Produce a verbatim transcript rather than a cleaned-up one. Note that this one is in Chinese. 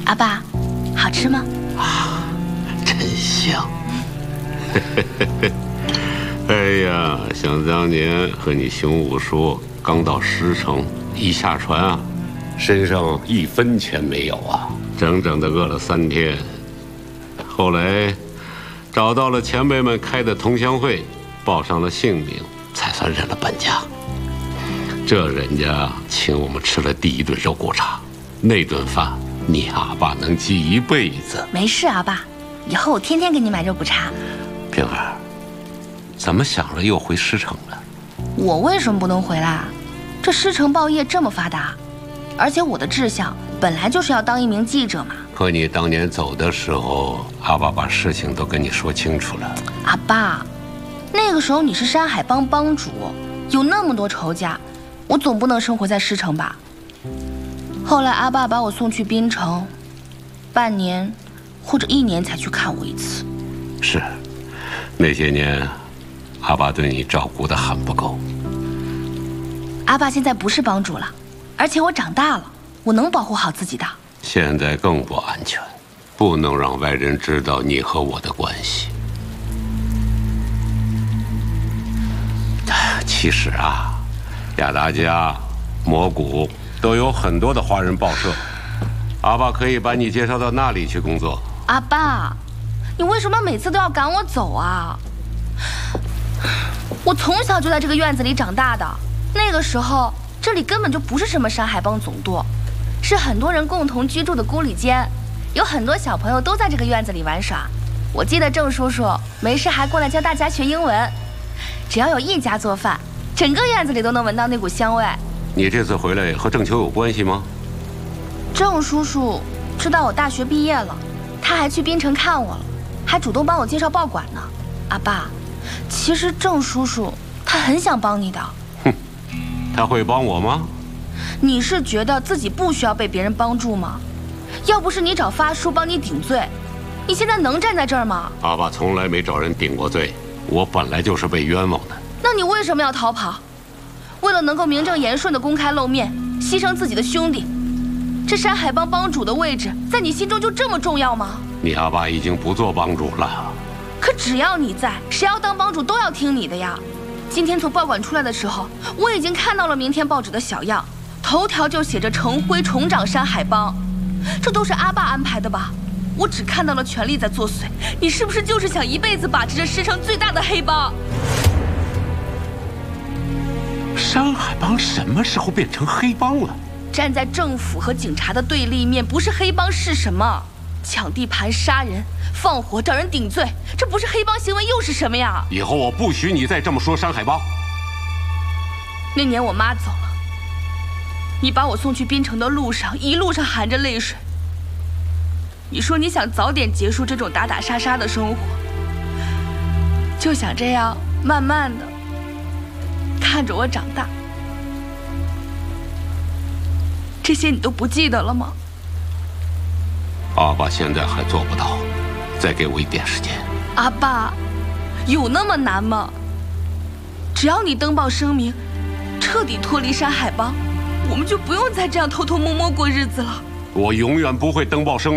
阿爸，好吃吗？ 啊，真香！哎呀，想当年和你熊武说刚到狮城，一下船啊，身上一分钱没有啊，整整的饿了三天。后来找到了前辈们开的同乡会，报上了姓名，才算认了本家。这人家请我们吃了第一顿肉骨茶，那顿饭你阿爸能记一辈子。 没事，阿爸，以后我天天给你买肉骨茶。 平儿，怎么想着又回狮城了？ 我为什么不能回来？这狮城报业这么发达，而且我的志向本来就是要当一名记者嘛。 可你当年走的时候，阿爸把事情都跟你说清楚了。 阿爸，那个时候你是山海帮帮主，有那么多仇家，我总不能生活在狮城吧？后来阿爸把我送去滨城，半年或者一年才去看我一次。 是，那些年，阿爸对你照顾得很不够。 阿爸现在不是帮主了，而且我长大了，我能保护好自己的。 现在更不安全，不能让外人知道你和我的关系。其实啊，亚达家、蘑菇都有很多的华人报社，阿爸可以把你介绍到那里去工作。 阿爸，你为什么每次都要赶我走啊？我从小就在这个院子里长大的，那个时候这里根本就不是什么山海帮总舵，是很多人共同居住的孤里间，有很多小朋友都在这个院子里玩耍。我记得郑叔叔没事还过来教大家学英文，只要有一家做饭，整个院子里都能闻到那股香味。 你这次回来和郑秋有关系吗？ 郑叔叔知道我大学毕业了，他还去滨城看我了，还主动帮我介绍报馆呢。阿爸，其实郑叔叔他很想帮你的。 哼，他会帮我吗？ 你是觉得自己不需要被别人帮助吗？要不是你找发叔帮你顶罪，你现在能站在这儿吗？ 阿爸从来没找人顶过罪，我本来就是被冤枉的。 那你为什么要逃跑？为了能够名正言顺的公开露面，牺牲自己的兄弟，这山海帮帮主的位置在你心中就这么重要吗？ 你阿爸已经不做帮主了。 可只要你在，谁要当帮主都要听你的呀。今天从报馆出来的时候，我已经看到了明天报纸的小样，头条就写着程辉重掌山海帮，这都是阿爸安排的吧？我只看到了权力在作祟，你是不是就是想一辈子把持着狮城最大的黑帮？ 山海帮什么时候变成黑帮了？ 站在政府和警察的对立面，不是黑帮是什么？抢地盘、杀人、放火、找人顶罪，这不是黑帮行为又是什么呀？ 以后我不许你再这么说山海帮。 那年我妈走了，你把我送去滨城的路上，一路上含着泪水。你说你想早点结束这种打打杀杀的生活，就想这样慢慢的看着我长大。这些你都不记得了吗？ 阿爸现在还做不到，再给我一点时间。 阿爸，有那么难吗？只要你登报声明，彻底脱离山海帮，我们就不用再这样偷偷摸摸过日子了。 我永远不会登报声明。